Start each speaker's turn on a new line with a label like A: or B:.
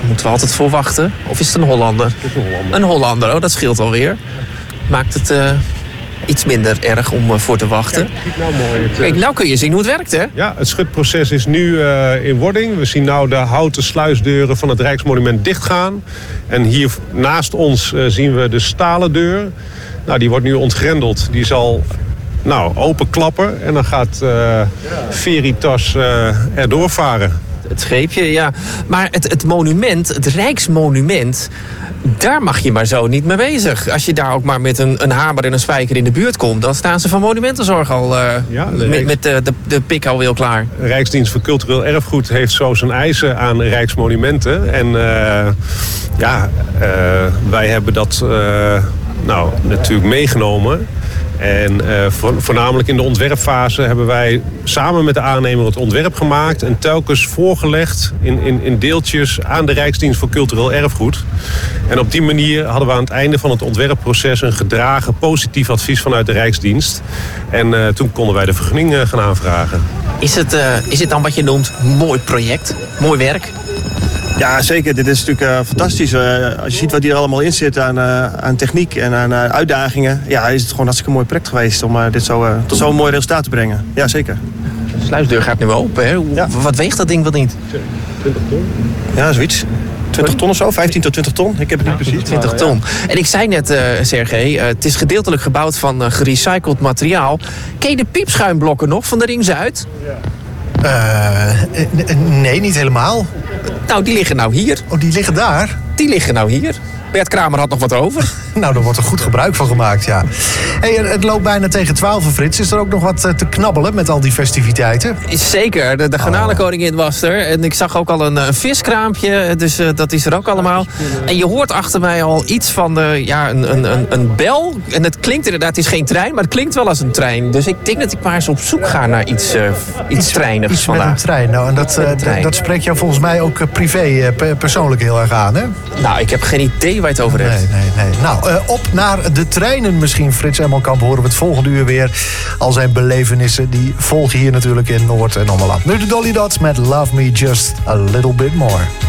A: Moeten we altijd voor wachten? Of is het een Hollander?
B: Het is een Hollander.
A: Een Hollander, oh, dat scheelt alweer. Maakt het iets minder erg om voor te wachten.
B: Kijk, nou mooi.
A: Kijk, nou kun je zien hoe het werkt, hè?
B: Ja, het schutproces is nu in wording. We zien nou de houten sluisdeuren van het Rijksmonument dichtgaan. En hier naast ons zien we de stalen deur. Nou, die wordt nu ontgrendeld. Die zal openklappen en dan gaat Veritas erdoor varen.
A: Het scheepje, ja. Maar het monument, het Rijksmonument, daar mag je maar zo niet mee bezig. Als je daar ook maar met een hamer en een spijker in de buurt komt, dan staan ze van Monumentenzorg al met de pik alweer klaar.
B: Rijksdienst voor Cultureel Erfgoed heeft zo zijn eisen aan Rijksmonumenten. En wij hebben dat natuurlijk meegenomen. En voornamelijk in de ontwerpfase hebben wij samen met de aannemer het ontwerp gemaakt en telkens voorgelegd in deeltjes aan de Rijksdienst voor Cultureel Erfgoed. En op die manier hadden we aan het einde van het ontwerpproces een gedragen positief advies vanuit de Rijksdienst. En toen konden wij de vergunning gaan aanvragen.
A: Is het dan wat je noemt mooi project, mooi werk?
C: Ja, zeker. Dit is natuurlijk fantastisch. Als je ziet wat hier allemaal in zit aan techniek en aan uitdagingen, ja, is het gewoon een hartstikke mooi project geweest om dit tot zo'n mooi resultaat te brengen. Ja, zeker.
A: De sluisdeur gaat nu open, hè?
C: Ja.
A: Wat weegt dat ding wel niet?
B: 20 ton?
C: Ja, zoiets. 20 ton of zo, 15 tot 20 ton. Ik heb het niet precies.
A: 20 ton. Ja. En ik zei net, Sergej, het is gedeeltelijk gebouwd van gerecycled materiaal. Ken je de piepschuimblokken nog van de Ring Zuid?
D: Nee, niet helemaal.
A: Nou, die liggen nou hier.
D: Oh, die liggen daar?
A: Die liggen nou hier. Bert Kramer had nog wat over.
D: Nou, daar wordt er goed gebruik van gemaakt, ja. Hey, het loopt bijna tegen 12, Frits. Is er ook nog wat te knabbelen met al die festiviteiten?
A: Zeker, de garnalenkoningin was er. En ik zag ook al een viskraampje, dus dat is er ook allemaal. En je hoort achter mij al iets van een bel. En het klinkt inderdaad, het is geen trein, maar het klinkt wel als een trein. Dus ik denk dat ik maar eens op zoek ga naar iets treinigs
D: iets
A: vandaag.
D: Met een trein. Nou, en dat spreekt jou volgens mij ook privé, persoonlijk heel erg aan, hè?
A: Nou, ik heb geen idee waar je het over hebt.
D: Nee. Nou, op naar de treinen misschien. Frits Emmelkamp horen we het volgende uur weer. Al zijn belevenissen, die volgen hier natuurlijk in Noord- en Ommeland. Nu de Dolly Dots met Love Me Just a Little Bit More.